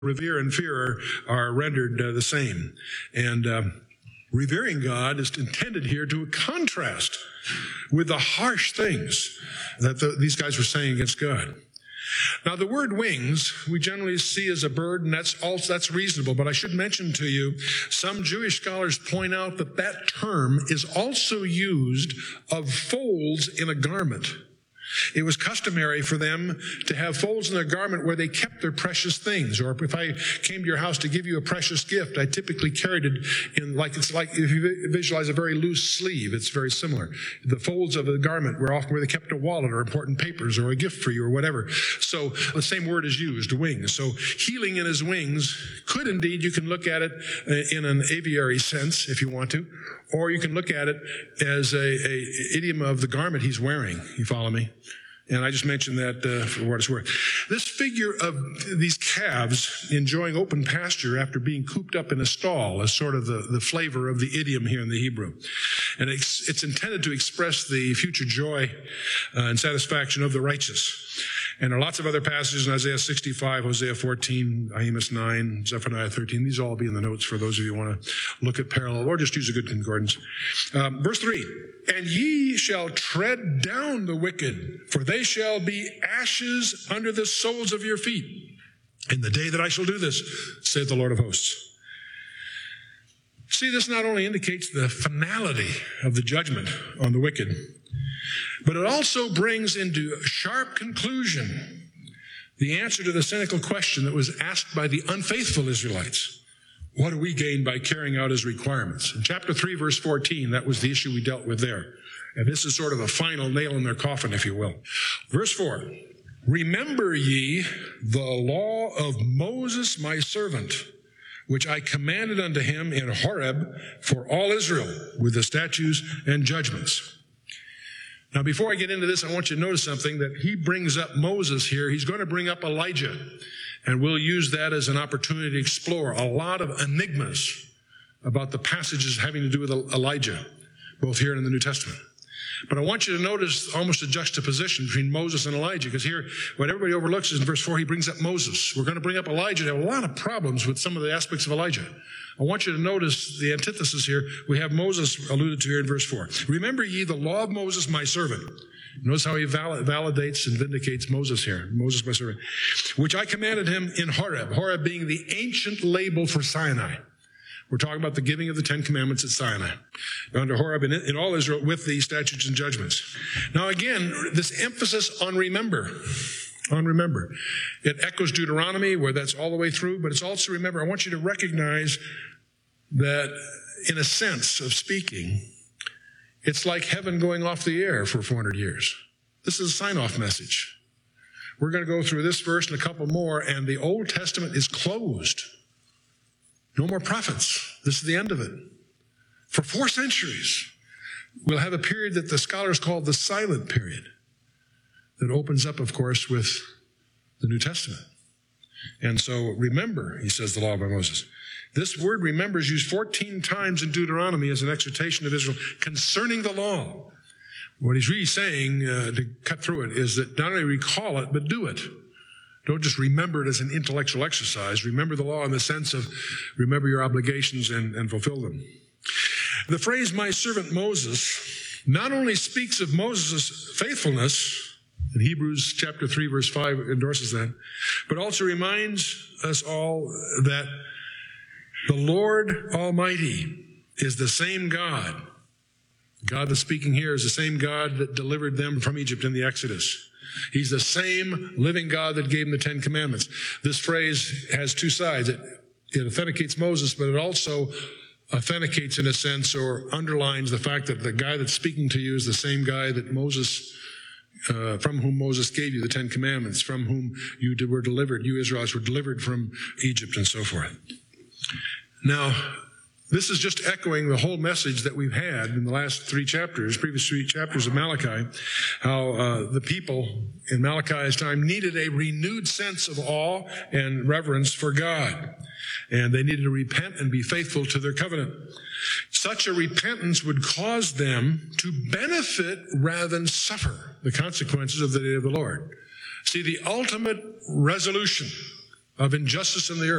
revere and fear are rendered the same. And revering God is intended here to contrast with the harsh things that these guys were saying against God. Now, the word wings we generally see as a bird, and that's reasonable. But I should mention to you, some Jewish scholars point out that that term is also used of folds in a garment. It was customary for them to have folds in their garment where they kept their precious things. Or if I came to your house to give you a precious gift, I typically carried it in it's like if you visualize a very loose sleeve, it's very similar. The folds of the garment were often where they kept a wallet or important papers or a gift for you or whatever. So the same word is used, wings. So healing in his wings could indeed, you can look at it in an aviary sense if you want to, or you can look at it as a idiom of the garment he's wearing. You follow me? And I just mentioned that for what it's worth. This figure of these calves enjoying open pasture after being cooped up in a stall is sort of the flavor of the idiom here in the Hebrew. And it's intended to express the future joy and satisfaction of the righteous. And there are lots of other passages in Isaiah 65, Hosea 14, Amos 9, Zephaniah 13. These will all be in the notes for those of you who want to look at parallel or just use a good concordance. Verse 3, and ye shall tread down the wicked, for they shall be ashes under the soles of your feet. In the day that I shall do this, saith the Lord of hosts. See, this not only indicates the finality of the judgment on the wicked, but it also brings into sharp conclusion the answer to the cynical question that was asked by the unfaithful Israelites. What do we gain by carrying out his requirements? In chapter 3, verse 14, that was the issue we dealt with there. And this is sort of a final nail in their coffin, if you will. Verse 4, remember ye the law of Moses my servant, which I commanded unto him in Horeb for all Israel, with the statutes and judgments. Now, before I get into this, I want you to notice something, that he brings up Moses here. He's going to bring up Elijah, and we'll use that as an opportunity to explore a lot of enigmas about the passages having to do with Elijah, both here and in the New Testament. But I want you to notice almost a juxtaposition between Moses and Elijah, because here, what everybody overlooks is in verse 4, he brings up Moses. We're going to bring up Elijah. There are a lot of problems with some of the aspects of Elijah. I want you to notice the antithesis here. We have Moses alluded to here in verse 4. Remember ye the law of Moses, my servant. Notice how he validates and vindicates Moses here. Moses, my servant. Which I commanded him in Horeb. Horeb being the ancient label for Sinai. We're talking about the giving of the Ten Commandments at Sinai. Under Horeb in all Israel with these statutes and judgments. Now again, this emphasis on remember. On remember. It echoes Deuteronomy, where that's all the way through, but it's also remember. I want you to recognize that in a sense of speaking, it's like heaven going off the air for 400 years. This is a sign-off message. We're going to go through this verse and a couple more, and the Old Testament is closed. No more prophets. This is the end of it. For 4 centuries, we'll have a period that the scholars call the silent period, that opens up, of course, with the New Testament. And so remember, he says, the law by Moses. This word remember is used 14 times in Deuteronomy as an exhortation of Israel concerning the law. What he's really saying, to cut through it, is that not only recall it, but do it. Don't just remember it as an intellectual exercise. Remember the law in the sense of remember your obligations and fulfill them. The phrase, my servant Moses, not only speaks of Moses' faithfulness, and Hebrews chapter 3, verse 5 endorses that, but also reminds us all that the Lord Almighty is the same God. God that's speaking here is the same God that delivered them from Egypt in the Exodus. He's the same living God that gave them the Ten Commandments. This phrase has 2 sides. It authenticates Moses, but it also authenticates, in a sense, or underlines the fact that the guy that's speaking to you is the same guy that Moses, from whom Moses gave you the Ten Commandments, from whom you were delivered, you Israelites were delivered from Egypt and so forth. Now, this is just echoing the whole message that we've had in the last previous 3 chapters of Malachi, how the people in Malachi's time needed a renewed sense of awe and reverence for God. And they needed to repent and be faithful to their covenant. Such a repentance would cause them to benefit rather than suffer the consequences of the day of the Lord. See, the ultimate resolution of injustice in the earth.